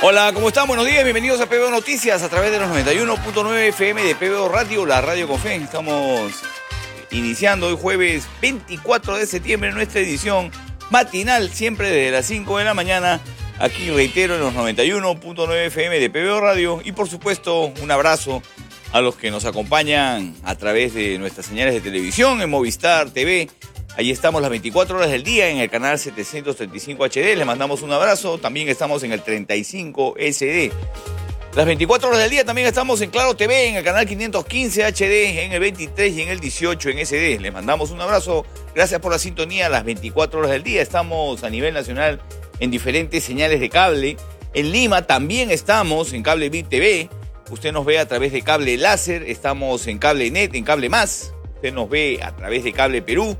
Hola, ¿cómo están? Buenos días, bienvenidos a PBO Noticias a través de los 91.9 FM de PBO Radio, la radio con fe. Estamos iniciando hoy jueves 24 de septiembre nuestra edición matinal, siempre desde las 5 de la mañana. Aquí reitero en los 91.9 FM de PBO Radio y por supuesto un abrazo a los que nos acompañan a través de nuestras señales de televisión en Movistar TV. Allí estamos las 24 horas del día en el canal 735 HD. Les mandamos un abrazo. También estamos en el 35 SD. Las 24 horas del día también estamos en Claro TV, en el canal 515 HD, en el 23 y en el 18 en SD. Les mandamos un abrazo. Gracias por la sintonía. Las 24 horas del día estamos a nivel nacional en diferentes señales de cable. En Lima también estamos en Cable Bit TV. Usted nos ve a través de Cable Láser. Estamos en Cable Net, en Cable Más. Usted nos ve a través de Cable Perú.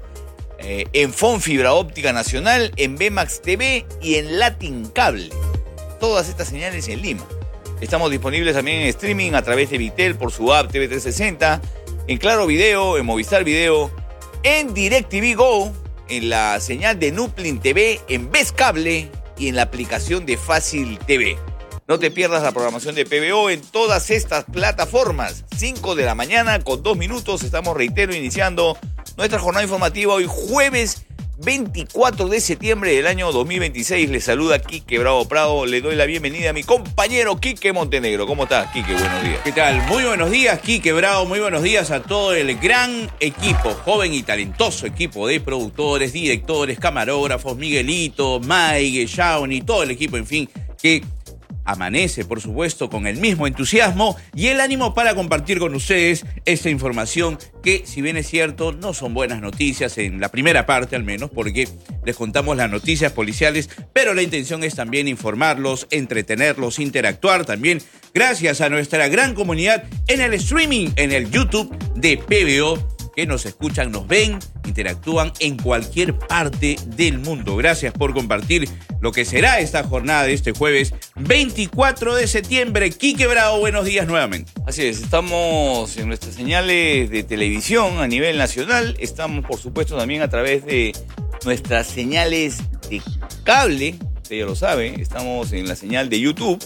En FON Fibra Óptica Nacional, en BMAX TV y en Latin Cable. Todas estas señales en Lima. Estamos disponibles también en streaming a través de Vitel por su app TV360, en Claro Video, en Movistar Video, en DirecTV Go, en la señal de Nuplin TV, en Ves Cable y en la aplicación de Fácil TV. No te pierdas la programación de PBO en todas estas plataformas. 5 de la mañana con 2 minutos. Estamos, reitero, iniciando nuestra jornada informativa hoy jueves 24 de septiembre del año 2026. Les saluda Quique Bravo Prado. Le doy la bienvenida a mi compañero Quique Montenegro. ¿Cómo estás, Quique? Buenos días. ¿Qué tal? Muy buenos días, Quique Bravo. Muy buenos días a todo el gran equipo, joven y talentoso equipo de productores, directores, camarógrafos, Miguelito, Mike, Shawnee, todo el equipo, en fin, que amanece, por supuesto, con el mismo entusiasmo y el ánimo para compartir con ustedes esta información que, si bien es cierto, no son buenas noticias en la primera parte al menos, porque les contamos las noticias policiales, pero la intención es también informarlos, entretenerlos, interactuar también gracias a nuestra gran comunidad en el streaming, en el YouTube de PBO, que nos escuchan, nos ven, interactúan en cualquier parte del mundo. Gracias por compartir lo que será esta jornada de este jueves 24 de septiembre. Quique Bravo, buenos días nuevamente. Así es, estamos en nuestras señales de televisión a nivel nacional. Estamos, por supuesto, también a través de nuestras señales de cable. Usted ya lo sabe, estamos en la señal de YouTube.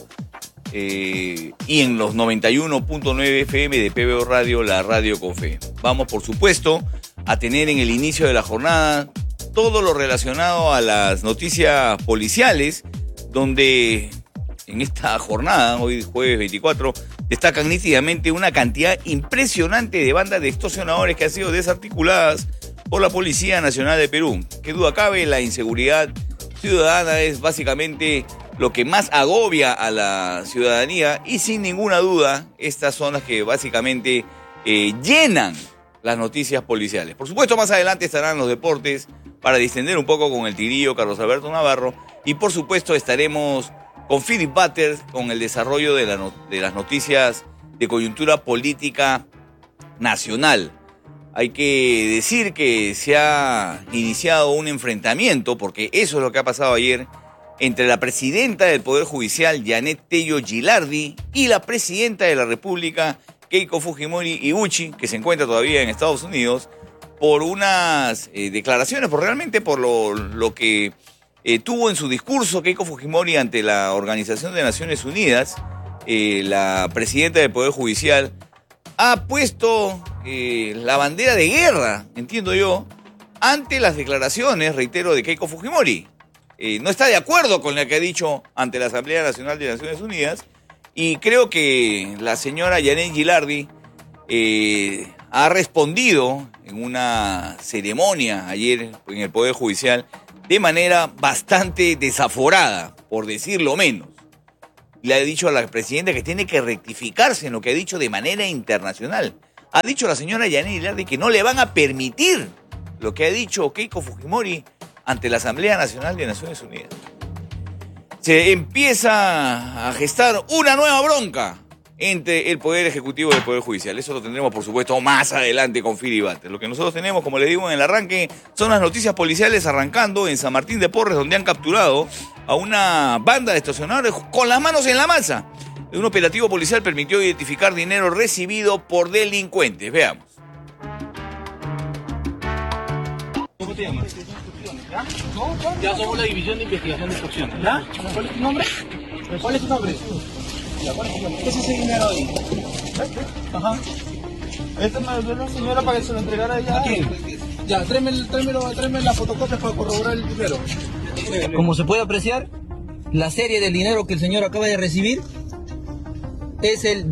Y en los 91.9 FM de PBO Radio, la radio con fe. Vamos, por supuesto, a tener en el inicio de la jornada todo lo relacionado a las noticias policiales, donde en esta jornada, hoy jueves 24, destacan nítidamente una cantidad impresionante de bandas de extorsionadores que han sido desarticuladas por la Policía Nacional de Perú. Qué duda cabe, la inseguridad ciudadana es básicamente lo que más agobia a la ciudadanía y sin ninguna duda estas son las que básicamente llenan las noticias policiales. Por supuesto, más adelante estarán los deportes para distender un poco con el tirillo Carlos Alberto Navarro y por supuesto estaremos con Philip Butters con el desarrollo de las noticias de coyuntura política nacional. Hay que decir que se ha iniciado un enfrentamiento, porque eso es lo que ha pasado ayer, entre la presidenta del Poder Judicial, Janet Tello Gilardi, y la presidenta de la República, Keiko Fujimori Ibuchi, que se encuentra todavía en Estados Unidos, por unas declaraciones, realmente por lo que tuvo en su discurso Keiko Fujimori ante la Organización de Naciones Unidas. La presidenta del Poder Judicial ha puesto la bandera de guerra, entiendo yo, ante las declaraciones, reitero, de Keiko Fujimori. No está de acuerdo con lo que ha dicho ante la Asamblea Nacional de Naciones Unidas y creo que la señora Janet Gilardi ha respondido en una ceremonia ayer en el Poder Judicial de manera bastante desaforada, por decirlo menos. Le ha dicho a la presidenta que tiene que rectificarse en lo que ha dicho de manera internacional. Ha dicho la señora Janet Gilardi que no le van a permitir lo que ha dicho Keiko Fujimori ante la Asamblea Nacional de Naciones Unidas. Se empieza a gestar una nueva bronca entre el Poder Ejecutivo y el Poder Judicial. Eso lo tendremos, por supuesto, más adelante con Philip Butters. Lo que nosotros tenemos, como les digo en el arranque, son las noticias policiales arrancando en San Martín de Porres, donde han capturado a una banda de extorsionadores con las manos en la masa. Un operativo policial permitió identificar dinero recibido por delincuentes. Veamos. ¿Cómo te llamas? Ya somos la División de Investigación de Extorsiones. ¿Ya? ¿Cuál es tu nombre? ¿Cuál es tu nombre? ¿Qué es ese dinero ahí? Ajá. Este me dio la señora para que se lo entregara a ella. ¿A quién? Ya, tráeme la fotocopia para corroborar el dinero. Como se puede apreciar, la serie del dinero que el señor acaba de recibir es el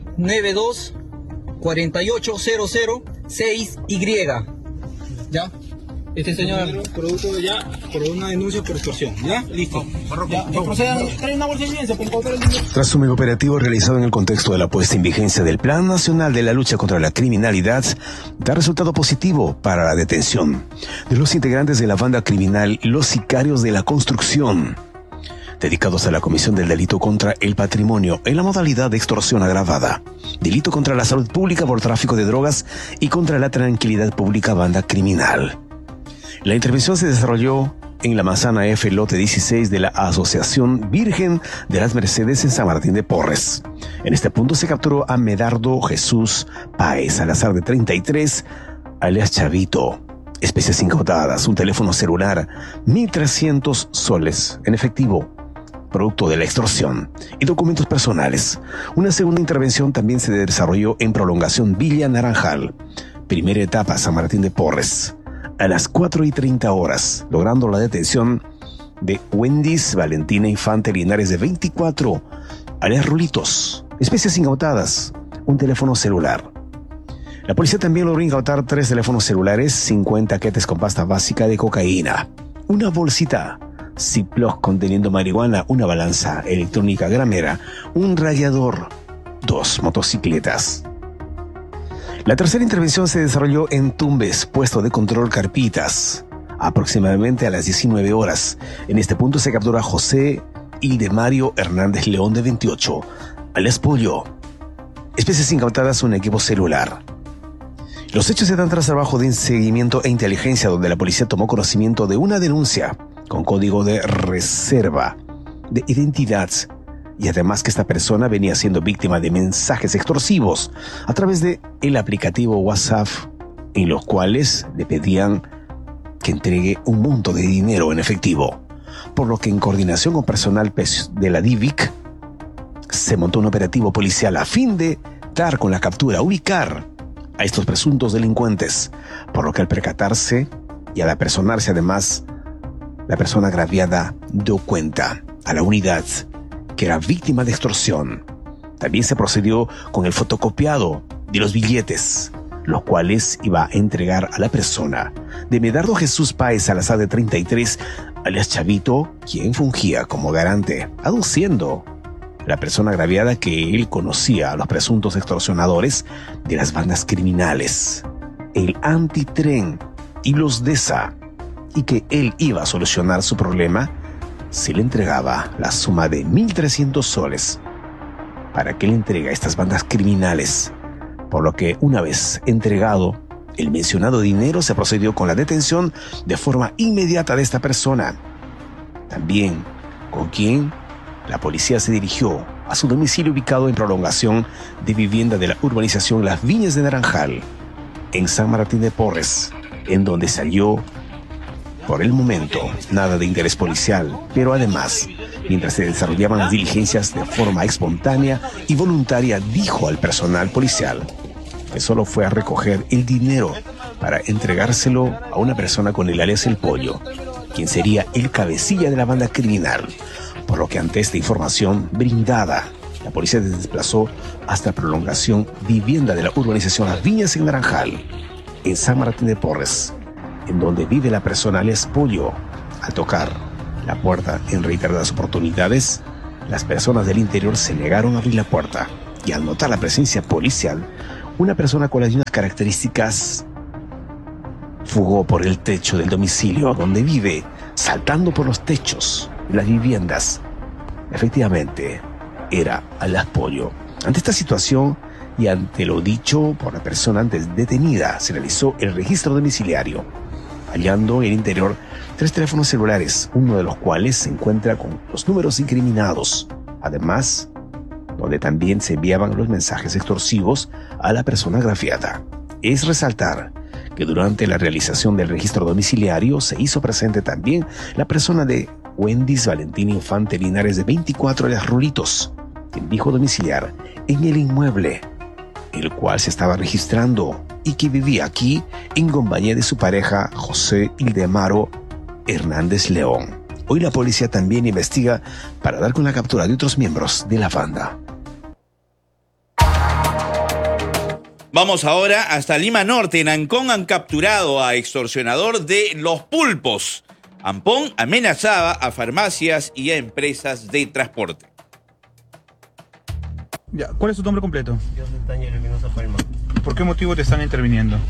B92-48006Y. ¿Ya? Este señor... Producto ya por una denuncia por extorsión. ¿Ya? Listo. Ya, procedan. Trae una bolsa de evidencia para encontrar el dinero. Tras un operativo realizado en el contexto de la puesta en vigencia del Plan Nacional de la Lucha contra la Criminalidad, da resultado positivo para la detención de los integrantes de la banda criminal Los Sicarios de la Construcción, dedicados a la comisión del delito contra el patrimonio en la modalidad de extorsión agravada, delito contra la salud pública por tráfico de drogas y contra la tranquilidad pública banda criminal. La intervención se desarrolló en la manzana F, lote 16 de la Asociación Virgen de las Mercedes en San Martín de Porres. En este punto se capturó a Medardo Jesús Páez Salazar, de 33, alias Chavito. Especies incautadas, un teléfono celular, 1.300 soles en efectivo, producto de la extorsión, y documentos personales. Una segunda intervención también se desarrolló en prolongación Villa Naranjal, primera etapa San Martín de Porres, a las 4:30 horas, logrando la detención de Wendis Valentina Infante Linares, de 24, alias Rulitos. Especies incautadas, un teléfono celular. La policía también logró incautar 3 teléfonos celulares, 50 quetes con pasta básica de cocaína, una bolsita Ziploc conteniendo marihuana, una balanza electrónica gramera, un radiador, 2 motocicletas. La tercera intervención se desarrolló en Tumbes, puesto de control Carpitas, aproximadamente a las 19 horas. En este punto se captura a José Ildemario Hernández León, de 28, alias Pollo. Especies incautadas, un equipo celular. Los hechos se dan tras trabajo de seguimiento e inteligencia, donde la policía tomó conocimiento de una denuncia con código de reserva de identidad, y además que esta persona venía siendo víctima de mensajes extorsivos a través de el aplicativo WhatsApp, en los cuales le pedían que entregue un monto de dinero en efectivo, por lo que en coordinación con personal de la DIVIC se montó un operativo policial a fin de dar con la captura, ubicar a estos presuntos delincuentes, por lo que al percatarse y al apersonarse además, la persona agraviada dio cuenta a la unidad que era víctima de extorsión. También se procedió con el fotocopiado de los billetes, los cuales iba a entregar a la persona de Medardo Jesús Páez Salazar, de 33, alias Chavito, quien fungía como garante, aduciendo la persona agraviada que él conocía a los presuntos extorsionadores de las bandas criminales, el Antitren y los DESA, y que él iba a solucionar su problema si le entregaba la suma de 1.300 soles para que le entregue a estas bandas criminales, por lo que una vez entregado el mencionado dinero se procedió con la detención de forma inmediata de esta persona, también con quien la policía se dirigió a su domicilio ubicado en prolongación de vivienda de la urbanización Las Viñas de Naranjal, en San Martín de Porres, en donde salió por el momento nada de interés policial, pero además, mientras se desarrollaban las diligencias de forma espontánea y voluntaria, dijo al personal policial que solo fue a recoger el dinero para entregárselo a una persona con el alias El Pollo, quien sería el cabecilla de la banda criminal, por lo que ante esta información brindada, la policía se desplazó hasta prolongación vivienda de la urbanización Las Viñas en Naranjal, en San Martín de Porres, en donde vive la persona alias Pollo. Al tocar la puerta en reiteradas oportunidades, las personas del interior se negaron a abrir la puerta, y al notar la presencia policial, una persona con las mismas características fugó por el techo del domicilio donde vive, saltando por los techos de las viviendas. Efectivamente, era alias Pollo. Ante esta situación y ante lo dicho por la persona antes detenida, se realizó el registro domiciliario, hallando en el interior 3 teléfonos celulares, uno de los cuales se encuentra con los números incriminados, además donde también se enviaban los mensajes extorsivos a la persona agraviada. Es resaltar que durante la realización del registro domiciliario se hizo presente también la persona de Wendys Valentín Infante Linares, de 24 años, Rulitos, quien dijo domiciliar en el inmueble, el cual se estaba registrando y que vivía aquí en compañía de su pareja José Ildemaro Hernández León. Hoy la policía también investiga para dar con la captura de otros miembros de la banda. Vamos ahora hasta Lima Norte. En Ancón han capturado a extorsionador de Los Pulpos. Ampón amenazaba a farmacias y a empresas de transporte. Ya, ¿cuál es tu nombre completo? Joseph Daniel Espinosa Palma. ¿Por qué motivo te están interviniendo?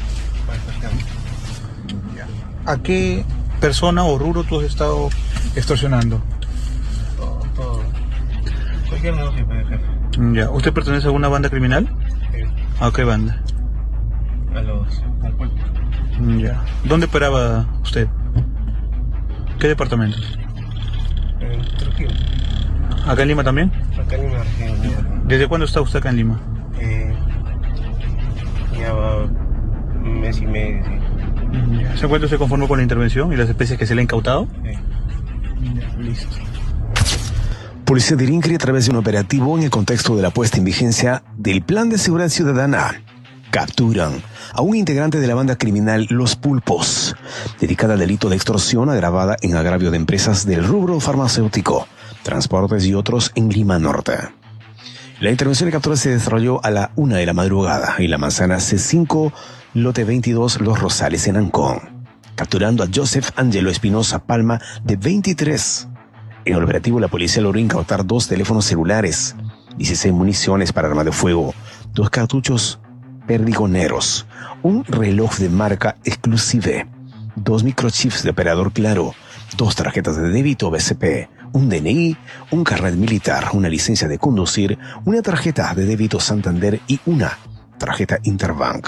¿A qué persona o rubro tú has estado extorsionando? Todo. Cualquier negocio, jefe. Ya. ¿Usted pertenece a alguna banda criminal? Sí. ¿A qué banda? A los Pulpos. Ya. ¿Dónde operaba usted? ¿Qué departamento? En Trujillo. ¿Acá en Lima también? Acá en Lima, región. ¿Desde cuándo está usted acá en Lima? Ya va un mes y medio, sí. ¿Se encuentra usted conforme con la intervención y las especies que se le ha incautado? Sí. Ya, listo. Policía de Lincri, a través de un operativo en el contexto de la puesta en vigencia del Plan de Seguridad Ciudadana, capturan a un integrante de la banda criminal Los Pulpos, dedicada al delito de extorsión agravada en agravio de empresas del rubro farmacéutico, transportes y otros en Lima Norte. La intervención de captura se desarrolló a la 1 de la madrugada en la manzana C5, lote 22, Los Rosales, en Ancón, capturando a Joseph Angelo Espinosa Palma, de 23. En el operativo, la policía logró incautar 2 teléfonos celulares, 16 municiones para arma de fuego, 2 cartuchos perdigoneros, un reloj de marca Exclusive, 2 microchips de operador Claro, 2 tarjetas de débito BCP, un DNI, un carnet militar, una licencia de conducir, una tarjeta de débito Santander y una tarjeta Interbank.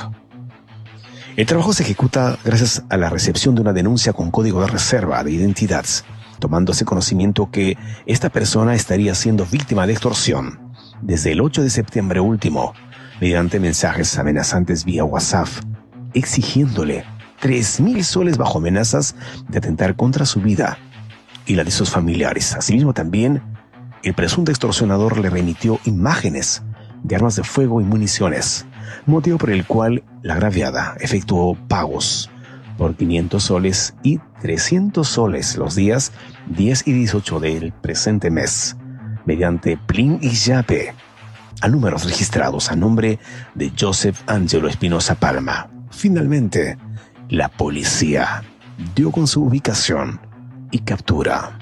El trabajo se ejecuta gracias a la recepción de una denuncia con código de reserva de identidad, tomándose conocimiento que esta persona estaría siendo víctima de extorsión desde el 8 de septiembre último, mediante mensajes amenazantes vía WhatsApp, exigiéndole 3.000 soles bajo amenazas de atentar contra su vida y la de sus familiares. Asimismo, también el presunto extorsionador le remitió imágenes de armas de fuego y municiones, motivo por el cual la agraviada efectuó pagos por 500 soles y 300 soles los días 10 y 18 del presente mes, mediante PLIN y YAPE, a números registrados a nombre de Joseph Angelo Espinosa Palma. Finalmente, la policía dio con su ubicación y captura.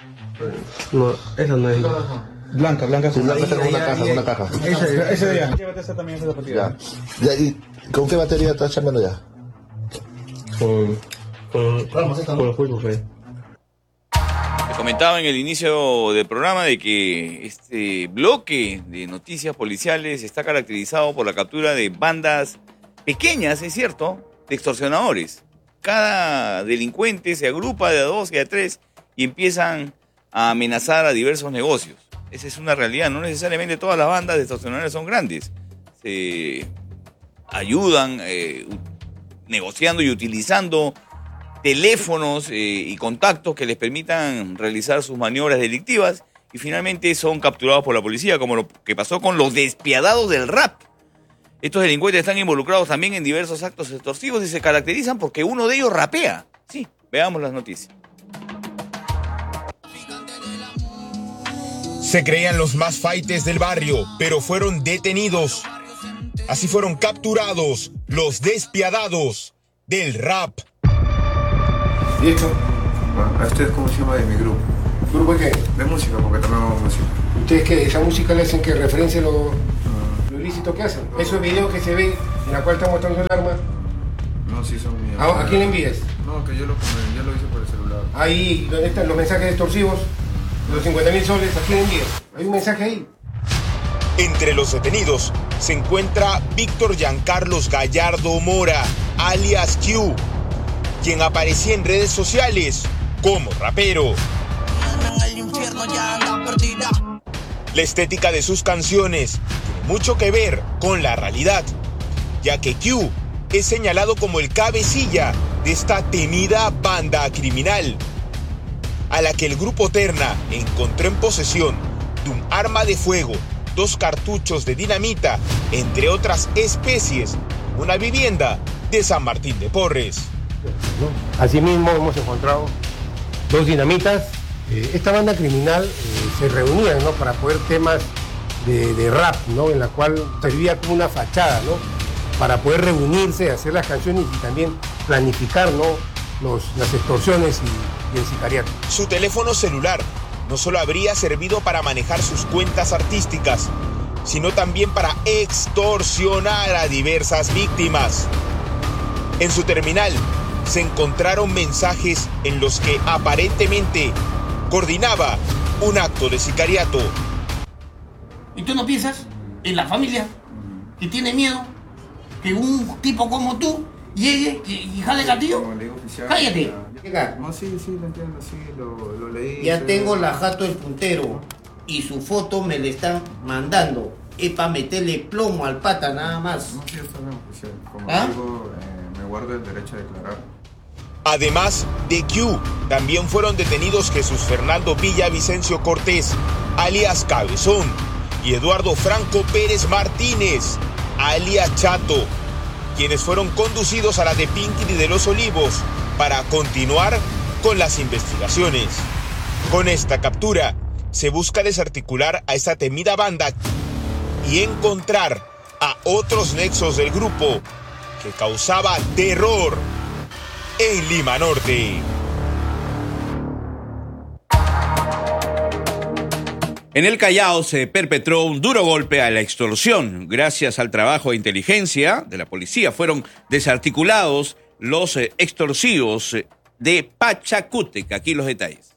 No, esa no es. Blanca con una caja. Ese de allá. Llévate esa también, esa partida. Ya, ¿y con qué batería estás llamando ya? Con los Pulpos, pues. Te comentaba en el inicio del programa de que este bloque de noticias policiales está caracterizado por la captura de bandas pequeñas, es cierto, de extorsionadores. Cada delincuente se agrupa de a 2 y a 3 y empiezan a amenazar a diversos negocios. Esa es una realidad. No necesariamente todas las bandas de extorsionadores son grandes. Se ayudan negociando y utilizando teléfonos y contactos que les permitan realizar sus maniobras delictivas y finalmente son capturados por la policía, como lo que pasó con los despiadados del rap. Estos delincuentes están involucrados también en diversos actos extorsivos y se caracterizan porque uno de ellos rapea. Sí, veamos las noticias. Se creían los más faites del barrio, pero fueron detenidos. Así fueron capturados los despiadados del rap. ¿Y esto? ¿A ustedes cómo se llama de mi grupo? ¿Grupo de qué? De música, porque tomamos música. ¿Ustedes qué? ¿Esa música le hacen que referencia lo ilícito que hacen? ¿Esos videos que se ven en la cual están mostrando el arma? No, sí son míos. ¿A quién le envías? No, que yo lo hice por el celular. Ahí, ¿dónde están los mensajes extorsivos? Los 50.000 soles, ¿a quién le envías? Hay un mensaje ahí. Entre los detenidos se encuentra Víctor Giancarlos Gallardo Mora, alias Q, quien aparecía en redes sociales como rapero. La estética de sus canciones tiene mucho que ver con la realidad, ya que Q es señalado como el cabecilla de esta temida banda criminal. a la que el grupo Terna encontró en posesión de un arma de fuego, 2 cartuchos de dinamita, entre otras especies, una vivienda de San Martín de Porres. Asimismo hemos encontrado 2 dinamitas. Esta banda criminal se reunía, ¿no?, para poder temas de rap, ¿no?, en la cual servía como una fachada, ¿no?, para poder reunirse, hacer las canciones y también planificar, ¿no?, las extorsiones y el sicariato. Su teléfono celular no solo habría servido para manejar sus cuentas artísticas, sino también para extorsionar a diversas víctimas. En su terminal se encontraron mensajes en los que aparentemente coordinaba un acto de sicariato. ¿Y tú no piensas en la familia que tiene miedo que un tipo como tú llegue y jale gatillo? ¡Cállate! No, sí, lo entiendo, sí, lo leí. Ya tengo la jato del puntero y su foto me le están mandando. Es para meterle plomo al pata nada más. No, sí, está bien, oficial. Como digo, me guardo el derecho a declarar. Además de Q, también fueron detenidos Jesús Fernando Villavicencio Cortés, alias Cabezón, y Eduardo Franco Pérez Martínez, alias Chato, quienes fueron conducidos a la de Pinqui de los Olivos para continuar con las investigaciones. Con esta captura, se busca desarticular a esta temida banda y encontrar a otros nexos del grupo que causaba terror en Lima Norte. En el Callao se perpetró un duro golpe a la extorsión. Gracias al trabajo de inteligencia de la policía fueron desarticulados los extorsivos de Pachacútec. Aquí los detalles.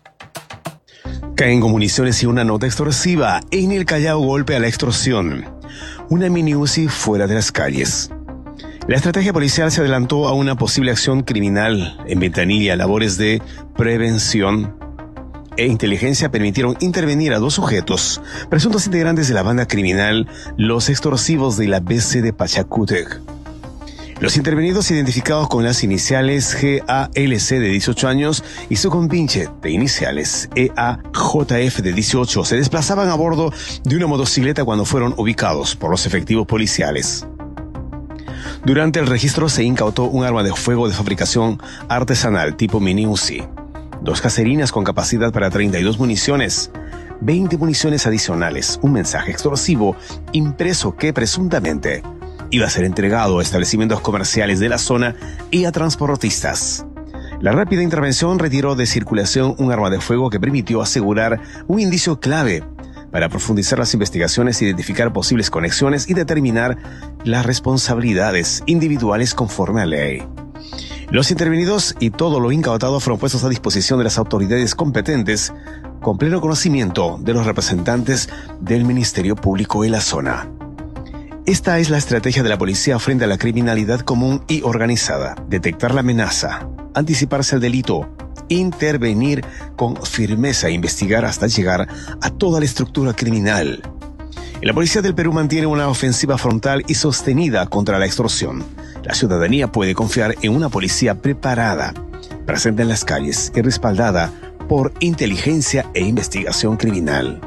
Caen con municiones y una nota extorsiva. En el Callao, golpe a la extorsión. Una mini UCI fuera de las calles. La estrategia policial se adelantó a una posible acción criminal. En Ventanilla, labores de prevención e inteligencia permitieron intervenir a 2 sujetos, presuntos integrantes de la banda criminal Los Extorsivos de la BC de Pachacútec. Los intervenidos, identificados con las iniciales GALC de 18 años y su compinche de iniciales EAJF de 18, se desplazaban a bordo de una motocicleta cuando fueron ubicados por los efectivos policiales. Durante el registro se incautó un arma de fuego de fabricación artesanal tipo mini UCI, 2 caserinas con capacidad para 32 municiones, 20 municiones adicionales, un mensaje extorsivo impreso que presuntamente iba a ser entregado a establecimientos comerciales de la zona y a transportistas. La rápida intervención retiró de circulación un arma de fuego que permitió asegurar un indicio clave para profundizar las investigaciones, identificar posibles conexiones y determinar las responsabilidades individuales conforme a ley. Los intervenidos y todo lo incautado fueron puestos a disposición de las autoridades competentes con pleno conocimiento de los representantes del Ministerio Público en la zona. Esta es la estrategia de la policía frente a la criminalidad común y organizada: detectar la amenaza, anticiparse al delito, intervenir con firmeza e investigar hasta llegar a toda la estructura criminal. La policía del Perú mantiene una ofensiva frontal y sostenida contra la extorsión. La ciudadanía puede confiar en una policía preparada, presente en las calles y respaldada por inteligencia e investigación criminal.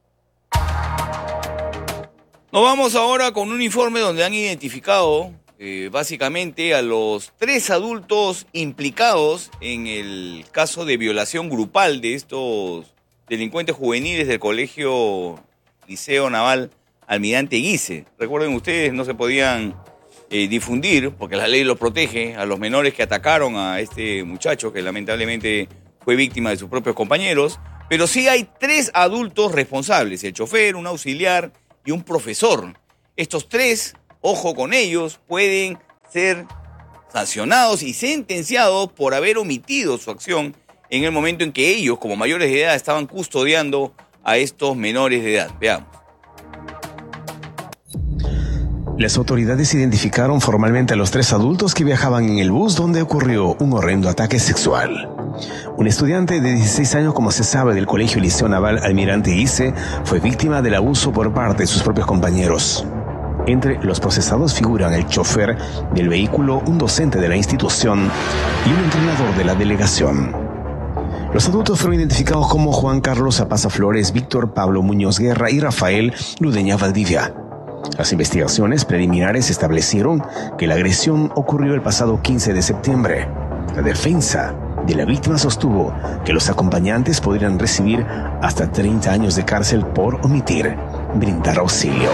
Nos vamos ahora con un informe donde han identificado básicamente a los 3 adultos implicados en el caso de violación grupal de estos delincuentes juveniles del Colegio Liceo Naval Almirante Guise. Recuerden ustedes, no se podían difundir, porque la ley los protege, a los menores que atacaron a este muchacho que lamentablemente fue víctima de sus propios compañeros, pero sí hay 3 adultos responsables: el chofer, un auxiliar y un profesor. Estos 3, ojo con ellos, pueden ser sancionados y sentenciados por haber omitido su acción en el momento en que ellos, como mayores de edad, estaban custodiando a estos menores de edad. Veamos. Las autoridades identificaron formalmente a los 3 adultos que viajaban en el bus donde ocurrió un horrendo ataque sexual. Un estudiante de 16 años, como se sabe, del Colegio Liceo Naval Almirante Guise, fue víctima del abuso por parte de sus propios compañeros. Entre los procesados figuran el chofer del vehículo, un docente de la institución y un entrenador de la delegación. Los adultos fueron identificados como Juan Carlos Apaza Flores, Víctor Pablo Muñoz Guerra y Rafael Ludeña Valdivia. Las investigaciones preliminares establecieron que la agresión ocurrió el pasado 15 de septiembre. La defensa de la víctima sostuvo que los acompañantes podrían recibir hasta 30 años de cárcel por omitir brindar auxilio.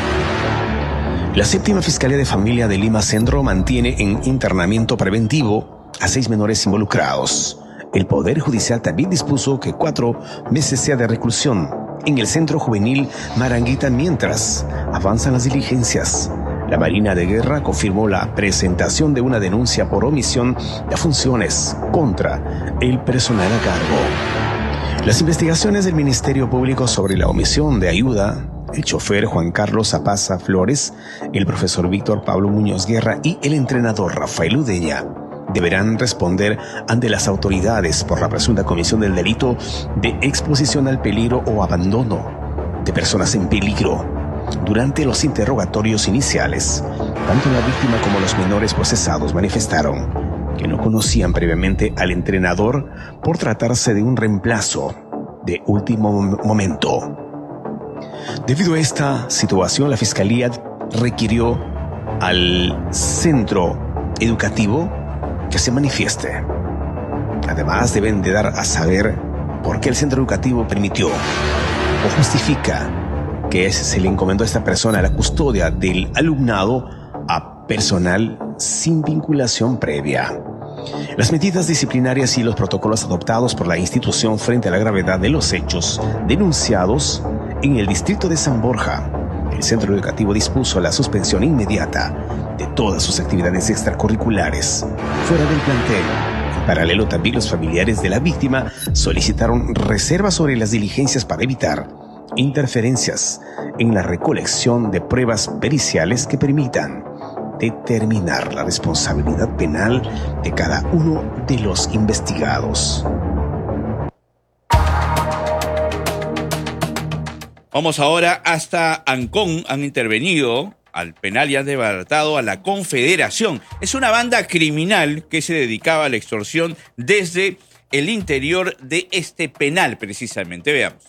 La séptima Fiscalía de Familia de Lima Centro mantiene en internamiento preventivo a 6 menores involucrados. El Poder Judicial también dispuso que 4 meses sea de reclusión en el Centro Juvenil Maranguita mientras avanzan las diligencias. La Marina de Guerra confirmó la presentación de una denuncia por omisión de funciones contra el personal a cargo. Las investigaciones del Ministerio Público sobre la omisión de ayuda, el chofer Juan Carlos Apaza Flores, el profesor Víctor Pablo Muñoz Guerra y el entrenador Rafael Ludeña deberán responder ante las autoridades por la presunta comisión del delito de exposición al peligro o abandono de personas en peligro. Durante los interrogatorios iniciales, tanto la víctima como los menores procesados manifestaron que no conocían previamente al entrenador por tratarse de un reemplazo de último momento. Debido a esta situación, la Fiscalía requirió al centro educativo que se manifieste. Además, deben de dar a saber por qué el centro educativo permitió o justifica que se le encomendó a esta persona la custodia del alumnado a personal sin vinculación previa. Las medidas disciplinarias y los protocolos adoptados por la institución frente a la gravedad de los hechos denunciados en el distrito de San Borja. El centro educativo dispuso la suspensión inmediata de todas sus actividades extracurriculares fuera del plantel. En paralelo, también los familiares de la víctima solicitaron reservas sobre las diligencias para evitar interferencias en la recolección de pruebas periciales que permitan determinar la responsabilidad penal de cada uno de los investigados. Vamos ahora hasta Ancón. Han intervenido al penal y han desbaratado a la Confederación. Es una banda criminal que se dedicaba a la extorsión desde el interior de este penal, precisamente. Veamos.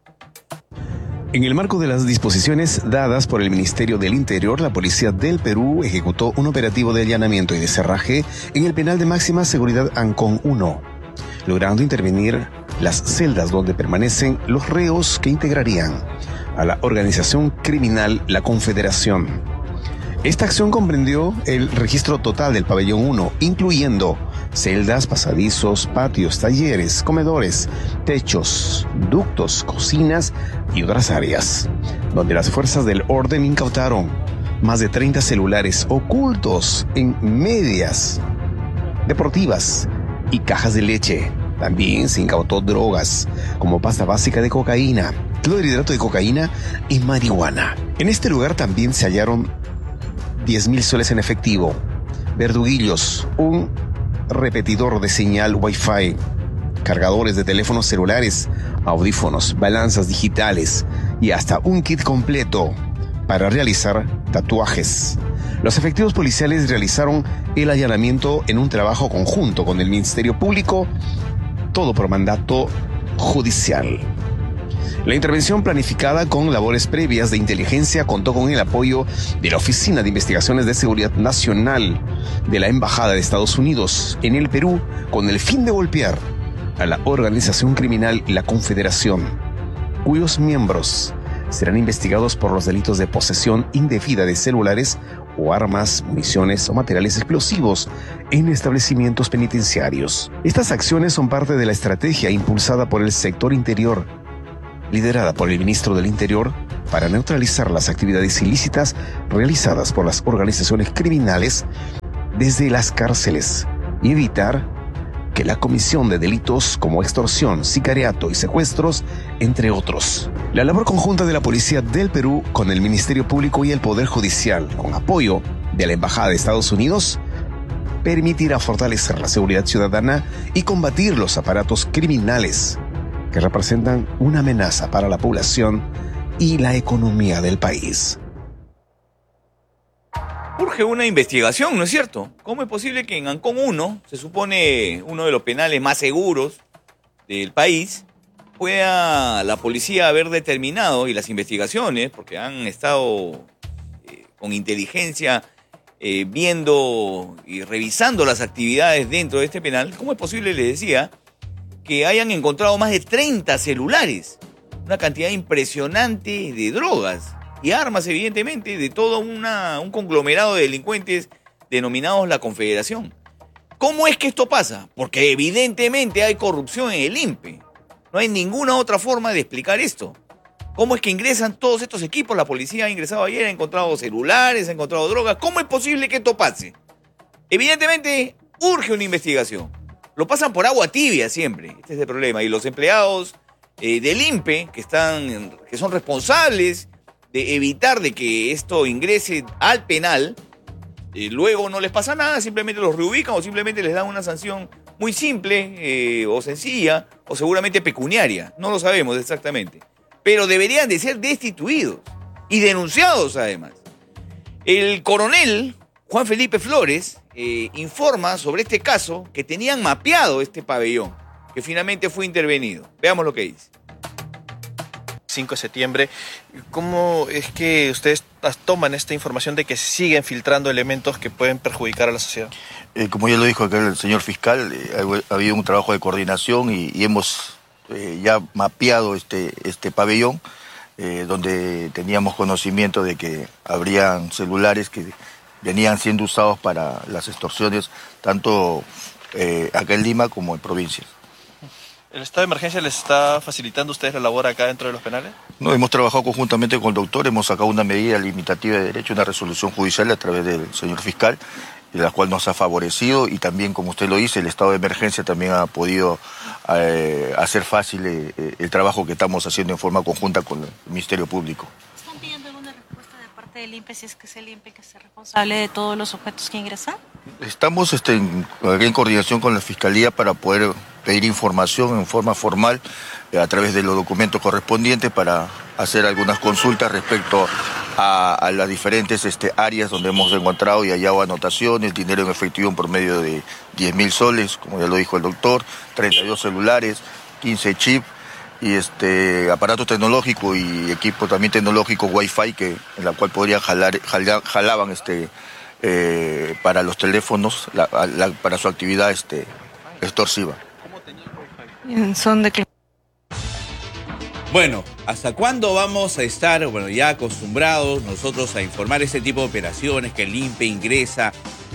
En el marco de las disposiciones dadas por el Ministerio del Interior, la Policía del Perú ejecutó un operativo de allanamiento y de cerraje en el penal de máxima seguridad Ancón 1, logrando intervenir las celdas donde permanecen los reos que integrarían a la organización criminal La Confederación. Esta acción comprendió el registro total del pabellón 1, incluyendo celdas, pasadizos, patios, talleres, comedores, techos, ductos, cocinas y otras áreas, donde las fuerzas del orden incautaron más de 30 celulares ocultos en medias deportivas y cajas de leche. También se incautó drogas como pasta básica de cocaína, clorhidrato de cocaína y marihuana. En este lugar también se hallaron 10,000 soles en efectivo, verduguillos, un repetidor de señal Wi-Fi, cargadores de teléfonos celulares, audífonos, balanzas digitales y hasta un kit completo para realizar tatuajes. Los efectivos policiales realizaron el allanamiento en un trabajo conjunto con el Ministerio Público, todo por mandato judicial. La intervención, planificada con labores previas de inteligencia, contó con el apoyo de la Oficina de Investigaciones de Seguridad Nacional de la Embajada de Estados Unidos en el Perú, con el fin de golpear a la organización criminal La Confederación, cuyos miembros serán investigados por los delitos de posesión indebida de celulares o armas, municiones o materiales explosivos en establecimientos penitenciarios. Estas acciones son parte de la estrategia impulsada por el sector interior, liderada por el ministro del Interior, para neutralizar las actividades ilícitas realizadas por las organizaciones criminales desde las cárceles y evitar que la comisión de delitos como extorsión, sicariato y secuestros, entre otros. La labor conjunta de la Policía del Perú con el Ministerio Público y el Poder Judicial, con apoyo de la Embajada de Estados Unidos, permitirá fortalecer la seguridad ciudadana y combatir los aparatos criminales que representan una amenaza para la población y la economía del país. Urge una investigación, ¿no es cierto? ¿Cómo es posible que en Ancón 1, se supone uno de los penales más seguros, del país, pueda la policía haber determinado, y las investigaciones, porque han estado con inteligencia viendo y revisando las actividades dentro de este penal, ¿cómo es posible, les decía, que hayan encontrado más de 30 celulares? Una cantidad impresionante de drogas y armas, evidentemente, de todo un conglomerado de delincuentes denominados la Confederación. ¿Cómo es que esto pasa? Porque evidentemente hay corrupción en el INPE. No hay ninguna otra forma de explicar esto. ¿Cómo es que ingresan todos estos equipos? La policía ha ingresado ayer, ha encontrado celulares, ha encontrado drogas. ¿Cómo es posible que esto pase? Evidentemente, urge una investigación. Lo pasan por agua tibia siempre. Este es el problema. Y los empleados del INPE, que son responsables de evitar de que esto ingrese al penal, luego no les pasa nada, simplemente los reubican o simplemente les dan una sanción muy simple o sencilla o seguramente pecuniaria. No lo sabemos exactamente. Pero deberían de ser destituidos y denunciados además. El coronel Juan Felipe Flores informa sobre este caso que tenían mapeado este pabellón, que finalmente fue intervenido. Veamos lo que dice. 5 de septiembre, ¿cómo es que ustedes toman esta información de que siguen filtrando elementos que pueden perjudicar a la sociedad? Como ya lo dijo acá el señor fiscal, ha habido un trabajo de coordinación y hemos ya mapeado este pabellón, donde teníamos conocimiento de que habrían celulares que venían siendo usados para las extorsiones, tanto acá en Lima como en provincias. ¿El estado de emergencia les está facilitando a ustedes la labor acá dentro de los penales? No, hemos trabajado conjuntamente con el doctor, hemos sacado una medida limitativa de derecho, una resolución judicial a través del señor fiscal, la cual nos ha favorecido, y también, como usted lo dice, el estado de emergencia también ha podido hacer fácil el trabajo que estamos haciendo en forma conjunta con el Ministerio Público. ¿Están pidiendo alguna respuesta de parte del INPE, si es que es el INPE que es responsable de todos los objetos que ingresan? Estamos en coordinación con la Fiscalía para poder pedir información en forma formal a través de los documentos correspondientes para hacer algunas consultas respecto a las diferentes áreas donde hemos encontrado y hallado anotaciones, dinero en efectivo en promedio de 10.000 soles, como ya lo dijo el doctor, 32 celulares, 15 chips y aparatos tecnológicos y equipo también tecnológico Wi-Fi en la cual podrían jalaban para los teléfonos para su actividad extorsiva. Son de que... Bueno, ¿hasta cuándo vamos a estar ya acostumbrados nosotros a informar este tipo de operaciones, que el INPE ingresa,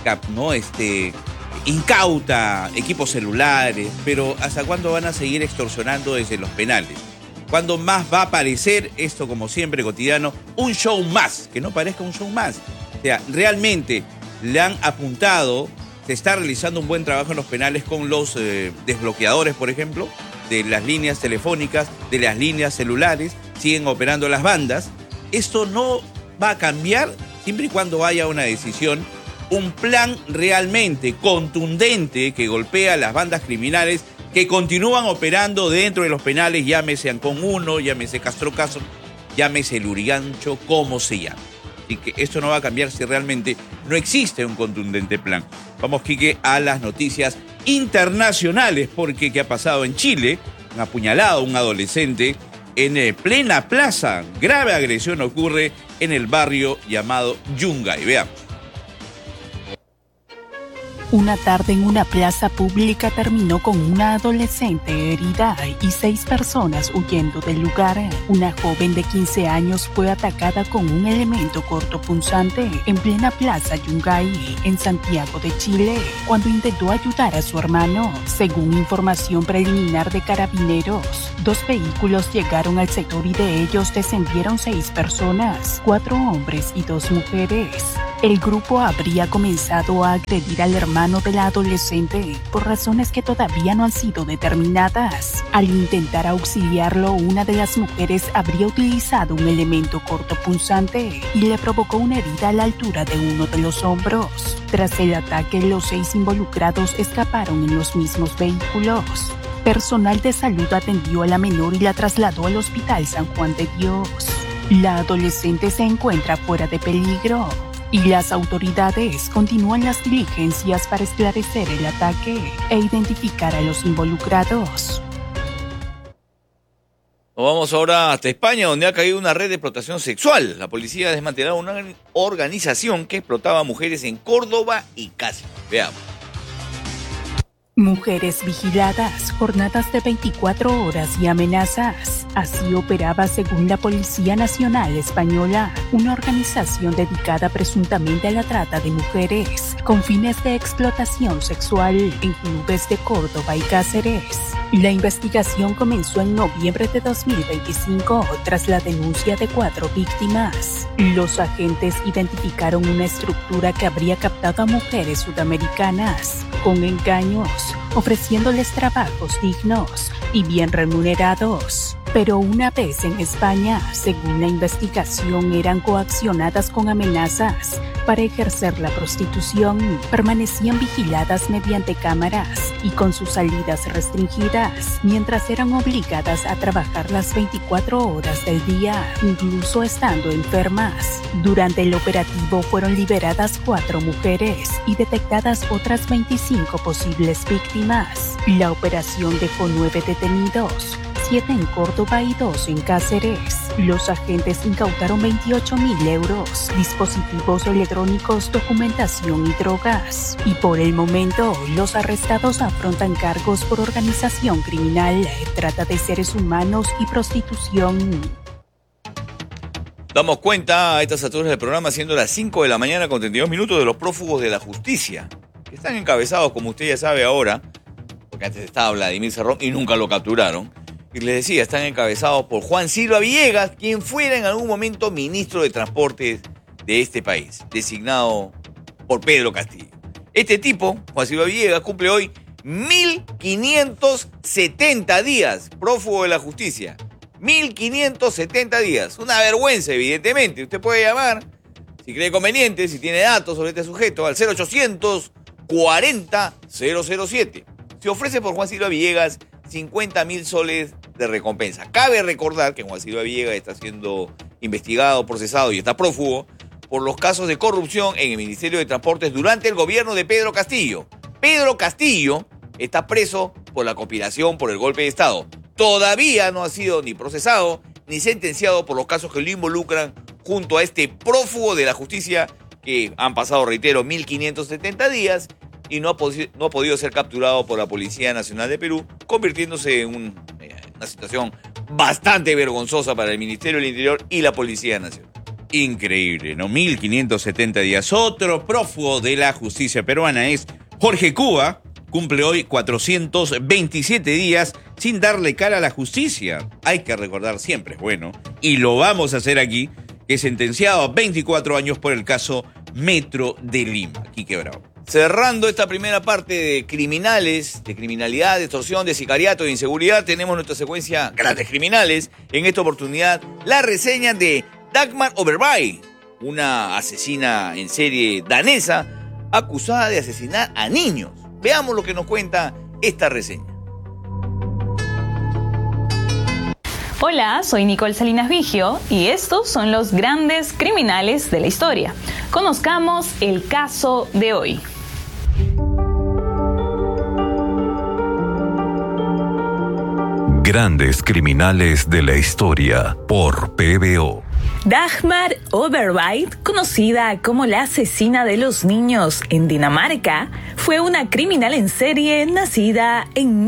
incauta equipos celulares, pero hasta cuándo van a seguir extorsionando desde los penales? ¿Cuándo más va a aparecer esto, como siempre, cotidiano, un show más, que no parezca un show más? O sea, realmente le han apuntado, se está realizando un buen trabajo en los penales con los desbloqueadores, por ejemplo, de las líneas telefónicas, de las líneas celulares, siguen operando las bandas. Esto no va a cambiar siempre y cuando haya una decisión, un plan realmente contundente que golpea a las bandas criminales que continúan operando dentro de los penales, llámese Ancón 1, llámese Castro Caso, llámese Lurigancho, como se llame. Y que esto no va a cambiar si realmente no existe un contundente plan. Vamos, Quique, a las noticias internacionales, porque ¿qué ha pasado en Chile? Han apuñalado a un adolescente en plena plaza. Grave agresión ocurre en el barrio llamado Yungay. Veamos. Una tarde en una plaza pública terminó con una adolescente herida y 6 personas huyendo del lugar. Una joven de 15 años fue atacada con un elemento cortopunzante en plena plaza Yungay, en Santiago de Chile, cuando intentó ayudar a su hermano. Según información preliminar de carabineros, 2 vehículos llegaron al sector y de ellos descendieron 6 personas, 4 hombres y 2 mujeres. El grupo habría comenzado a agredir al hermano de la adolescente por razones que todavía no han sido determinadas. Al intentar auxiliarlo, una de las mujeres habría utilizado un elemento cortopunzante y le provocó una herida a la altura de uno de los hombros. Tras el ataque, los 6 involucrados escaparon en los mismos vehículos. Personal de salud atendió a la menor y la trasladó al Hospital San Juan de Dios. La adolescente se encuentra fuera de peligro y las autoridades continúan las diligencias para esclarecer el ataque e identificar a los involucrados. Nos vamos ahora hasta España, donde ha caído una red de explotación sexual. La policía ha desmantelado una organización que explotaba a mujeres en Córdoba y Cáceres. Veamos. Mujeres vigiladas, jornadas de 24 horas y amenazas. Así operaba, según la Policía Nacional Española, una organización dedicada presuntamente a la trata de mujeres con fines de explotación sexual en clubes de Córdoba y Cáceres. La investigación comenzó en noviembre de 2025 tras la denuncia de 4 víctimas. Los agentes identificaron una estructura que habría captado a mujeres sudamericanas con engaños, ofreciéndoles trabajos dignos y bien remunerados. Pero una vez en España, según la investigación, eran coaccionadas con amenazas para ejercer la prostitución, permanecían vigiladas mediante cámaras y con sus salidas restringidas, mientras eran obligadas a trabajar las 24 horas del día, incluso estando enfermas. Durante el operativo fueron liberadas 4 mujeres y detectadas otras 25 posibles víctimas. La operación dejó 9 detenidos, 7 en Córdoba y 2 en Cáceres. Los agentes incautaron 28.000 euros, dispositivos electrónicos, documentación y drogas. Y por el momento, los arrestados afrontan cargos por organización criminal, trata de seres humanos y prostitución. Damos cuenta a estas alturas del programa, siendo las 5 de la mañana con 32 minutos, de los prófugos de la justicia, que están encabezados, como usted ya sabe ahora, porque antes estaba Vladimir Cerrón y nunca lo capturaron. Y les decía, están encabezados por Juan Silva Villegas, quien fuera en algún momento ministro de Transportes de este país, designado por Pedro Castillo. Este tipo, Juan Silva Villegas, cumple hoy 1.570 días prófugo de la justicia. 1.570 días. Una vergüenza, evidentemente. Usted puede llamar, si cree conveniente, si tiene datos sobre este sujeto, al 0800 40 007. Se ofrece por Juan Silva Villegas 50.000 soles de recompensa. Cabe recordar que Juan Silva Villegas está siendo investigado, procesado y está prófugo por los casos de corrupción en el Ministerio de Transportes durante el gobierno de Pedro Castillo. Pedro Castillo está preso por la conspiración por el golpe de Estado. Todavía no ha sido ni procesado ni sentenciado por los casos que lo involucran junto a este prófugo de la justicia, que han pasado, reitero, 1.570 días y no ha podido ser capturado por la Policía Nacional de Perú, convirtiéndose en una situación bastante vergonzosa para el Ministerio del Interior y la Policía Nacional. Increíble, ¿no? 1.570 días. Otro prófugo de la justicia peruana es Jorge Cuba. Cumple hoy 427 días sin darle cara a la justicia. Hay que recordar siempre, bueno, y lo vamos a hacer aquí, que es sentenciado a 24 años por el caso Metro de Lima. Quique Bravo. Cerrando esta primera parte de criminales, de criminalidad, de extorsión, de sicariato, de inseguridad, tenemos nuestra secuencia Grandes Criminales. En esta oportunidad, la reseña de Dagmar Overby, una asesina en serie danesa acusada de asesinar a niños. Veamos lo que nos cuenta esta reseña. Hola, soy Nicole Salinas Vigio y estos son los grandes criminales de la historia. Conozcamos el caso de hoy. Grandes criminales de la historia por PBO. Dagmar Overby, conocida como la asesina de los niños en Dinamarca, fue una criminal en serie nacida en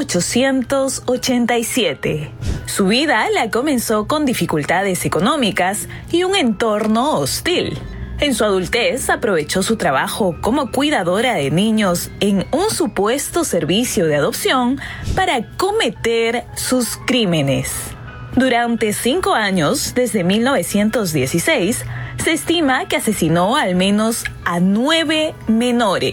1887. Su vida la comenzó con dificultades económicas y un entorno hostil. En su adultez aprovechó su trabajo como cuidadora de niños en un supuesto servicio de adopción para cometer sus crímenes. Durante 5 años, desde 1916, se estima que asesinó al menos a 9 menores.